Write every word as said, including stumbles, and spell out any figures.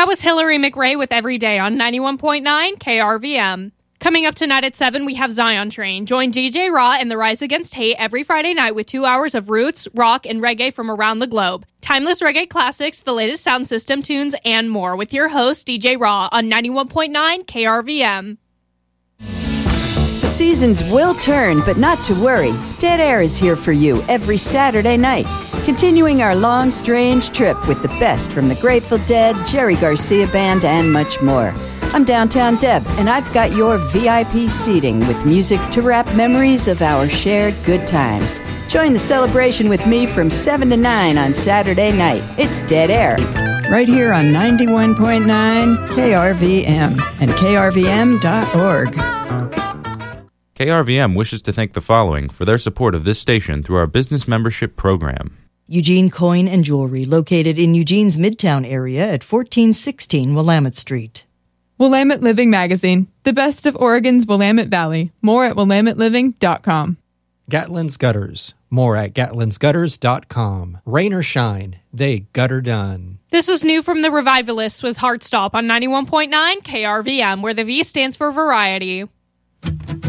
That was Hillary McRae with Every Day on ninety-one point nine K R V M. Coming up tonight at seven, we have Zion Train. Join D J Raw and the Rise Against Hate every Friday night with two hours of roots, rock, and reggae from around the globe. Timeless reggae classics, the latest sound system tunes, and more with your host, D J Raw, on ninety-one point nine K R V M. The seasons will turn, but not to worry. Dead Air is here for you every Saturday night, continuing our long, strange trip with the best from the Grateful Dead, Jerry Garcia Band, and much more. I'm Downtown Deb, and I've got your V I P seating with music to wrap memories of our shared good times. Join the celebration with me from seven to nine on Saturday night. It's Dead Air. Right here on ninety-one point nine K R V M and K R V M dot org. K R V M wishes to thank the following for their support of this station through our business membership program. Eugene Coin and Jewelry, located in Eugene's Midtown area at fourteen sixteen Willamette Street. Willamette Living Magazine, the best of Oregon's Willamette Valley. More at willamette living dot com. Gatlin's Gutters. More at gatlins gutters dot com. Rain or shine, they gutter done. This is new from the Revivalists with Heartstop on ninety-one point nine K R V M, where the V stands for variety.